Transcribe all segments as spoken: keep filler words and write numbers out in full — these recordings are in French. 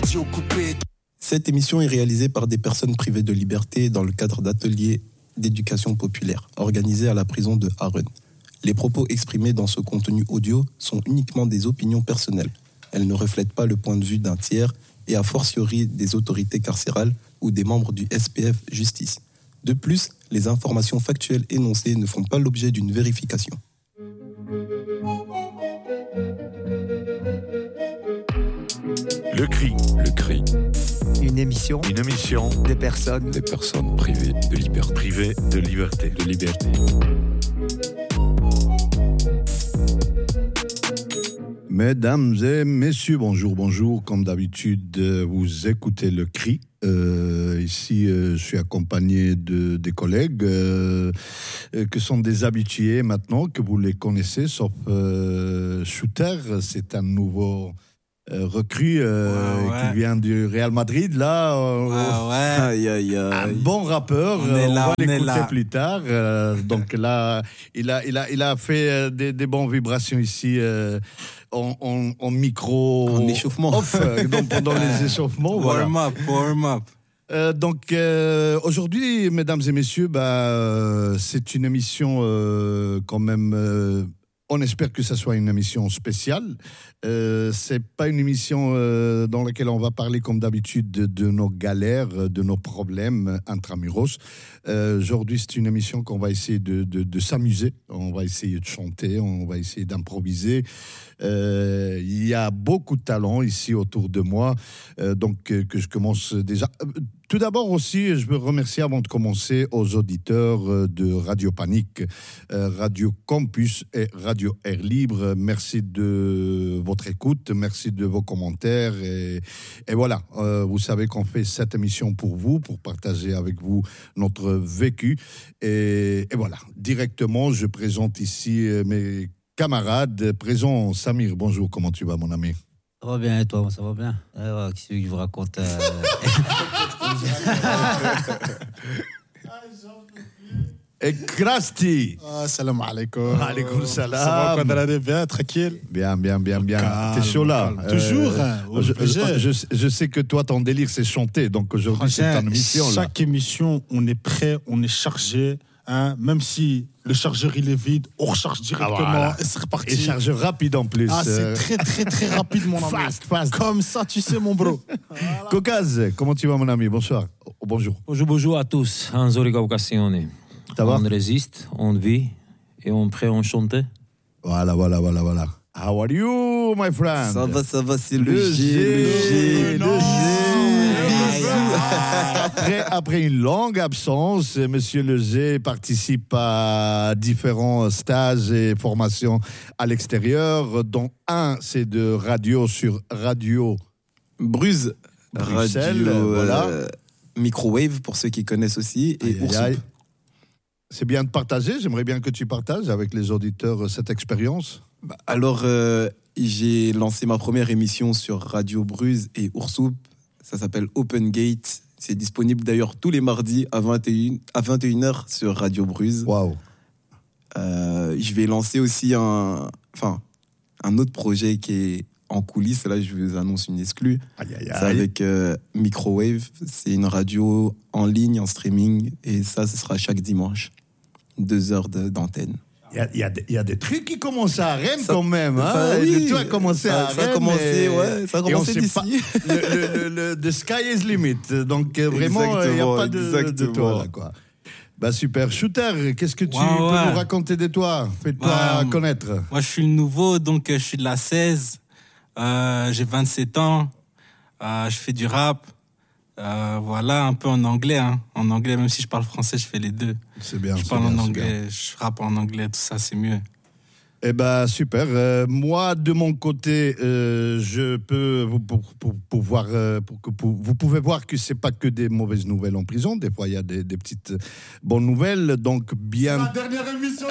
radio coupée. Cette émission est réalisée par des personnes privées de liberté dans le cadre d'ateliers d'éducation populaire organisés à la prison de Harun. Les propos exprimés dans ce contenu audio sont uniquement des opinions personnelles. Elles ne reflètent pas le point de vue d'un tiers et a fortiori des autorités carcérales ou des membres du S P F Justice. De plus, les informations factuelles énoncées ne font pas l'objet d'une vérification. Le cri, le cri. Une émission, Une émission des personnes, des personnes privées de liberté. Privées de liberté. De liberté. Mesdames et messieurs, bonjour, bonjour. Comme d'habitude, vous écoutez le cri. Euh, ici, euh, je suis accompagné de des collègues euh, que sont des habitués maintenant, que vous les connaissez, sauf euh, Shooter, c'est un nouveau euh, recrue euh, ouais, ouais. qui vient du Real Madrid. Là, euh, Ouais, ouais. Aïe, aïe, un aïe. bon rappeur. On est euh, là, on on va est l'écouter là. plus tard. Euh, donc là, il a, il a, il a fait euh, des, des bonnes vibrations ici. Euh, En, en, en micro En échauffement. off, euh, donc pendant les échauffements. Voilà. Warm up, warm up. Euh, donc euh, aujourd'hui, mesdames et messieurs, bah, euh, c'est une émission euh, quand même. Euh, on espère que ça soit une émission spéciale. Euh, c'est pas une émission euh, dans laquelle on va parler comme d'habitude de, de nos galères, de nos problèmes intramuros. Euh, aujourd'hui, c'est une émission qu'on va essayer de, de, de s'amuser. On va essayer de chanter, on va essayer d'improviser. Euh, il y a beaucoup de talent ici autour de moi, euh, donc euh, que je commence déjà. Euh, tout d'abord aussi, je veux remercier avant de commencer aux auditeurs euh, de Radio Panique, euh, Radio Campus et Radio Air Libre. Merci de votre écoute, merci de vos commentaires et, et voilà. Euh, vous savez qu'on fait cette émission pour vous, pour partager avec vous notre vécu et, et voilà. Directement, je présente ici euh, mes camarades présents. Samir, bonjour, comment tu vas mon ami? Ça va bien et toi, ça va bien. Eh ouais, qu'est-ce que je vous raconte euh... Et Krasti. Ah, salam alaikum. Alaikum salam. Ça va, Quadrade, bien, tranquille? Bien, bien, bien, bien. Calme, T'es chaud là. calme. Toujours, hein, au je, projet. je, je sais que toi, ton délire, c'est chanter. Donc aujourd'hui, c'est ton émission. Là. Chaque émission, on est prêt, on est chargé. Hein, même si le chargeur il est vide, on recharge directement Ah, voilà. et c'est reparti. Et charge rapide en plus. Ah, c'est Euh, très, très, très rapide, mon ami. Fast, fast. Comme ça, tu sais, mon bro. Voilà. Caucase, comment tu vas mon ami? Bonsoir. Oh, bonjour. Bonjour, bonjour à tous. Anzori Caucasione. Ça va? On résiste, on vit et on est prêt à chanter. Voilà, voilà, voilà, voilà. How are you, my friend? Ça va, ça va, c'est Le le G, G, le G, le le G. G. Après, après une longue absence, Monsieur Le G participe à différents stages et formations à l'extérieur, dont un, c'est de radio sur Radio Bruce, Bruxelles, radio, euh, voilà. Microwave, pour ceux qui connaissent aussi, et Aïe, aïe, Oursoup. aïe. C'est bien de partager, j'aimerais bien que tu partages avec les auditeurs cette expérience. Bah, alors, euh, j'ai lancé ma première émission sur Radio Bruce et Oursoup. Ça s'appelle Open Gate. C'est disponible d'ailleurs tous les mardis à vingt et une à vingt et une heures sur Radio Bruce. Waouh. Euh, je vais lancer aussi un, enfin, un autre projet qui est en coulisses. Là, je vous annonce une exclue. Aïe, aïe, C'est aïe. avec euh, Microwave. C'est une radio en ligne, en streaming. Et ça, ce sera chaque dimanche. Deux heures de- d'antenne. Il y a, il y a des- il y a des trucs qui commencent à Rennes Ça- quand même. Hein? ça, oui. Tout a commencé Ça- à ça a Rennes. commencé, et- ouais, ça a et on commencé sait d'ici. pas- Le, le, le, le- the sky is limit. Donc euh, vraiment, il n'y a Exactement, pas de, de exactement. toi là, quoi. Bah super. Shooter, qu'est-ce que tu Ouais, peux ouais. nous raconter de toi? Fais-toi Ouais, connaître. Moi, je suis le nouveau, donc euh, je suis de la seize. Euh, j'ai vingt-sept ans. Euh, je fais du rap. Euh, voilà, un peu en anglais. Hein. En anglais, même si je parle français, je fais les deux. C'est bien. Je c'est parle bien, en c'est bien. anglais, je rappe en anglais, tout ça, c'est mieux. Eh ben super. Euh, moi de mon côté, euh, je peux vous pour, pour, pour voir, euh, pour que pour- vous pouvez voir que c'est pas que des mauvaises nouvelles en prison. Des fois il y a des, des petites bonnes nouvelles. Donc bien. Dernière émission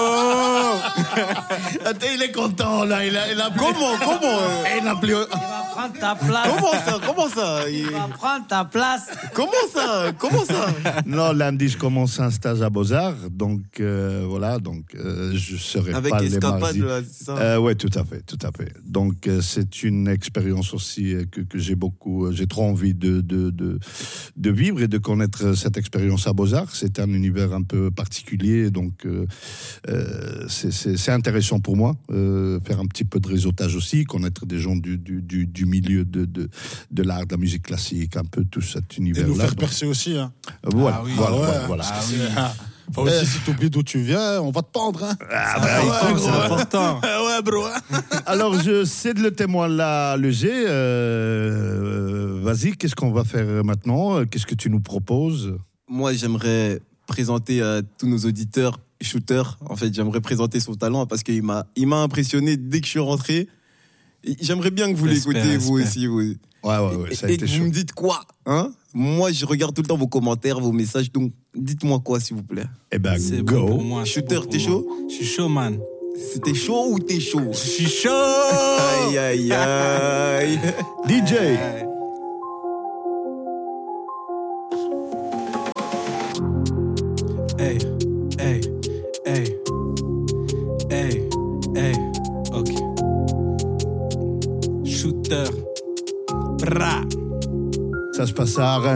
Attends, il est content là. Il a, il a plus- Comment, comment euh, Il n'a plus. prendre ta place. Comment ça? Comment ça? Tu vas prendre ta place. Comment ça? Comment ça? Non, lundi, je commence un stage à Beaux-Arts, donc euh, voilà, donc euh, je serai Avec pas les Escapade, mardis. là, c'est ça? Euh, ouais, tout à fait, tout à fait. Donc euh, c'est une expérience aussi euh, que, que j'ai beaucoup, euh, j'ai trop envie de, de de de vivre et de connaître cette expérience à Beaux-Arts. C'est un univers un peu particulier, donc euh, euh, c'est, c'est c'est intéressant pour moi, euh, faire un petit peu de réseautage aussi, connaître des gens du du du, du milieu de, de de l'art, de la musique classique, un peu tout cet Et univers. nous faire percer aussi. Hein. Voilà, Ah oui. voilà, Ah ouais, voilà, voilà. parce que c'est- Enfin, aussi, si tu oublies d'où tu viens, on va te pendre. Hein. Ah, Ah, bah, ouais, écoute, c'est important. ouais, bro. alors, je cède le témoin là, le G. Euh, vas-y, qu'est-ce qu'on va faire maintenant? Qu'est-ce que tu nous proposes? Moi, j'aimerais présenter à tous nos auditeurs Shooter. En fait, j'aimerais présenter son talent parce qu'il m'a, il m'a impressionné dès que je suis rentré. Et j'aimerais bien que vous J'espère, l'écoutiez, vous j'espère. aussi. Vous. Ouais, ouais, ouais, ça a et été que vous chaud. me dites quoi, hein? Moi, je regarde tout le temps vos commentaires, vos messages. Donc, dites-moi quoi, s'il vous plaît. Eh ben, C'est go. bon pour moi. c'est Shooter, bon pour t'es moi. chaud? Je suis chaud, man. C'était chaud ou t'es chaud? Je suis chaud. Aïe, aïe, aïe. D J. Hey, hey, hey, hey, hey, ok. Shooter. Bra. Ça se passe à Rennes.